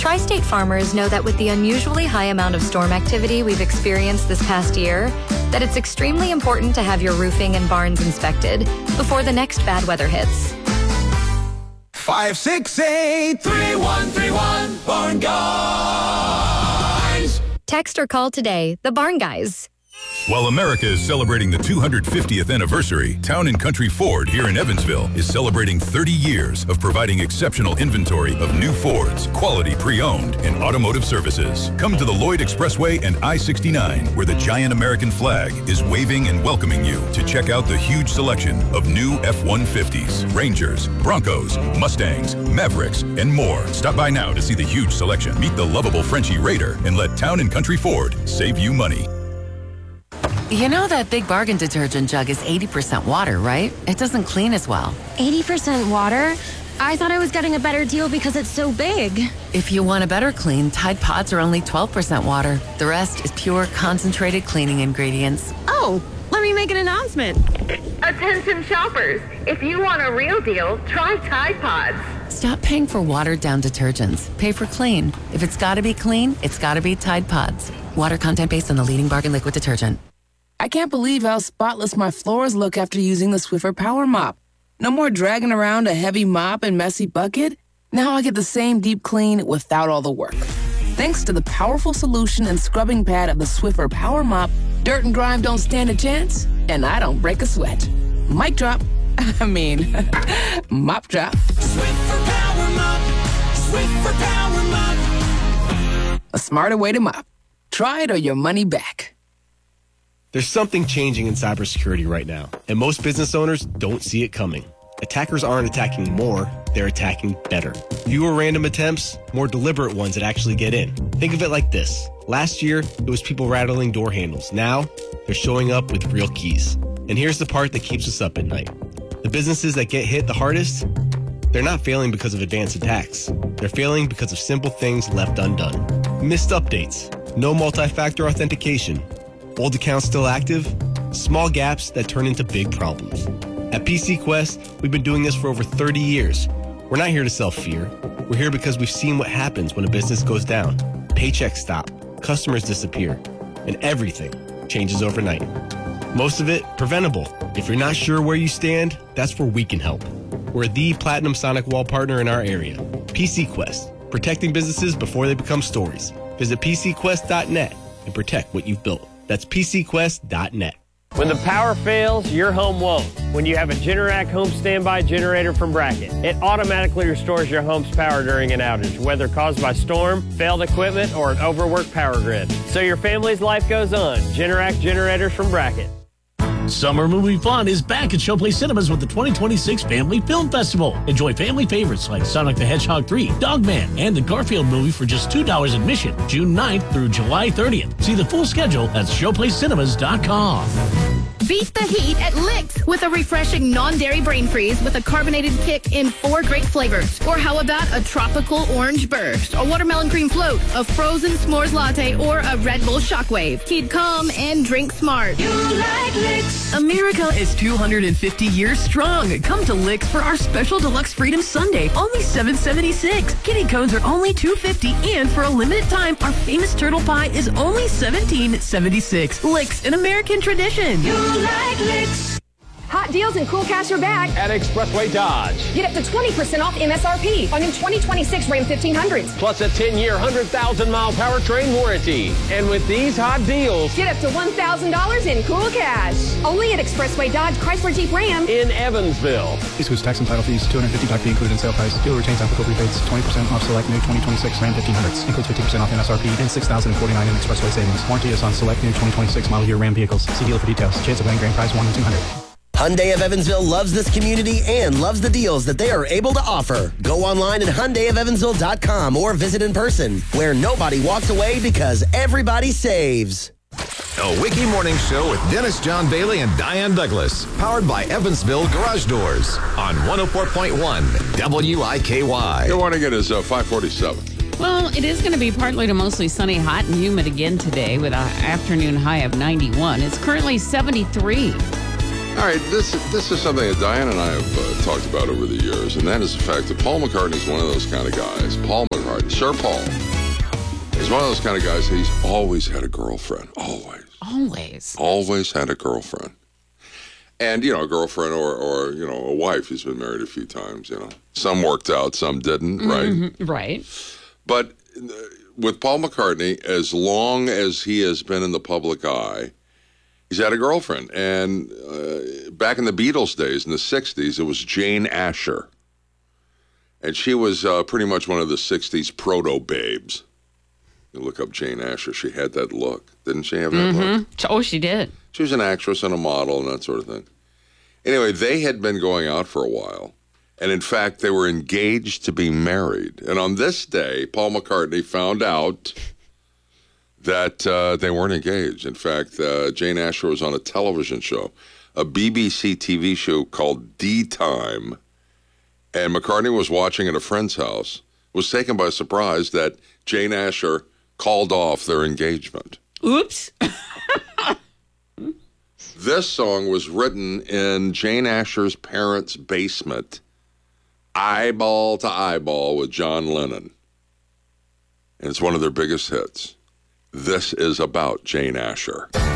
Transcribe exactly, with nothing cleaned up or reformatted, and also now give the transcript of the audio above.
Tri-State farmers know that with the unusually high amount of storm activity we've experienced this past year, that it's extremely important to have your roofing and barns inspected before the next bad weather hits. five six eight, three one three one, Barn Guys. Text or call today, the Barn Guys. While America is celebrating the two hundred fiftieth anniversary, Town and Country Ford here in Evansville is celebrating thirty years of providing exceptional inventory of new Fords, quality pre-owned, and automotive services. Come to the Lloyd Expressway and I sixty-nine, where the giant American flag is waving and welcoming you to check out the huge selection of new F one fifties, Rangers, Broncos, Mustangs, Mavericks, and more. Stop by now to see the huge selection. Meet the lovable Frenchie Raider and let Town and Country Ford save you money. You know that Big Bargain detergent jug is eighty percent water, right? It doesn't clean as well. eighty percent water? I thought I was getting a better deal because it's so big. If you want a better clean, Tide Pods are only twelve percent water. The rest is pure, concentrated cleaning ingredients. Oh, let me make an announcement. Attention shoppers, if you want a real deal, try Tide Pods. Stop paying for watered-down detergents. Pay for clean. If it's gotta be clean, it's gotta be Tide Pods. Water content based on the leading bargain liquid detergent. I can't believe how spotless my floors look after using the Swiffer Power Mop. No more dragging around a heavy mop and messy bucket. Now I get the same deep clean without all the work. Thanks to the powerful solution and scrubbing pad of the Swiffer Power Mop, dirt and grime don't stand a chance, and I don't break a sweat. Mic drop. I mean, mop drop. Swiffer Power Mop. Swiffer Power Mop. A smarter way to mop. Try it or your money back. There's something changing in cybersecurity right now, and most business owners don't see it coming. Attackers aren't attacking more, they're attacking better. Fewer random attempts, more deliberate ones that actually get in. Think of it like this. Last year, it was people rattling door handles. Now, they're showing up with real keys. And here's the part that keeps us up at night. The businesses that get hit the hardest, they're not failing because of advanced attacks. They're failing because of simple things left undone. Missed updates, no multi-factor authentication, old accounts still active, small gaps that turn into big problems. At P C Quest, we've been doing this for over thirty years. We're not here to sell fear. We're here because we've seen what happens when a business goes down. Paychecks stop, customers disappear, and everything changes overnight. Most of it preventable. If you're not sure where you stand, that's where we can help. We're the Platinum Sonic Wall partner in our area. P C Quest, protecting businesses before they become stories. Visit P C quest dot net and protect what you've built. That's P C quest dot net. When the power fails, your home won't. When you have a Generac home standby generator from Bracket, it automatically restores your home's power during an outage, whether caused by storm, failed equipment, or an overworked power grid. So your family's life goes on. Generac generators from Bracket. Summer movie fun is back at Showplace Cinemas with the twenty twenty-six Family Film Festival. Enjoy family favorites like Sonic the Hedgehog three, Dogman, and the Garfield movie for just two dollars admission, June ninth through July thirtieth. See the full schedule at showplace cinemas dot com. Beat the heat at Licks with a refreshing non-dairy brain freeze with a carbonated kick in four great flavors. Or how about a tropical orange burst, a watermelon cream float, a frozen s'mores latte, or a Red Bull shockwave. Kid, come and drink smart. You like Licks. America is two hundred fifty years strong. Come to Licks for our special deluxe Freedom Sundae, only seven seventy-six. Kitty cones are only two fifty, and for a limited time, our famous turtle pie is only seventeen seventy-six. Licks, an American tradition. You like Licks. Hot deals and cool cash are back at Expressway Dodge. Get up to twenty percent off M S R P on new twenty twenty-six Ram fifteen hundreds. Plus a ten-year, one hundred thousand mile powertrain warranty. And with these hot deals, get up to one thousand dollars in cool cash. Only at Expressway Dodge Chrysler Jeep Ram in Evansville. This includes tax and title fees, two hundred fifty dollars fee included in sale price. Dealer retains applicable rebates, twenty percent off select new twenty twenty-six Ram fifteen hundreds. Includes fifty percent off M S R P and six thousand forty-nine dollars in Expressway savings. Warranty is on select new twenty twenty-six model year Ram vehicles. See dealer for details. Chance of winning grand prize one in two hundred. Hyundai of Evansville loves this community and loves the deals that they are able to offer. Go online at Hyundai of Evansville dot com or visit in person, where nobody walks away because everybody saves. A Wiki Morning Show with Dennis John Bailey and Diane Douglas. Powered by Evansville Garage Doors on one oh four point one W I K Y. Good morning. It is uh, five forty-seven. Well, it is going to be partly to mostly sunny, hot, and humid again today with an afternoon high of ninety-one. It's currently seventy-three. All right, this this is something that Diane and I have uh, talked about over the years, and that is the fact that Paul McCartney is one of those kind of guys. Paul McCartney Sir Paul is one of those kind of guys, he's always had a girlfriend. Always. Always. Always had a girlfriend. And, you know, a girlfriend or, or, you know, a wife. He's been married a few times, you know. Some worked out, some didn't, right? Mm-hmm. Right. But with Paul McCartney, as long as he has been in the public eye, he's had a girlfriend. And uh, back in the Beatles days, in the sixties, it was Jane Asher. And she was uh, pretty much one of the sixties proto-babes. You look up Jane Asher. She had that look. Didn't she have that mm-hmm. look? Oh, she did. She was an actress and a model and that sort of thing. Anyway, they had been going out for a while. And in fact, they were engaged to be married. And on this day, Paul McCartney found out that uh, they weren't engaged. In fact, uh, Jane Asher was on a television show, a B B C T V show called D Time. And McCartney was watching at a friend's house, was taken by surprise that Jane Asher called off their engagement. Oops. This song was written in Jane Asher's parents' basement, eyeball to eyeball with John Lennon. And it's one of their biggest hits. This is about Jane Asher.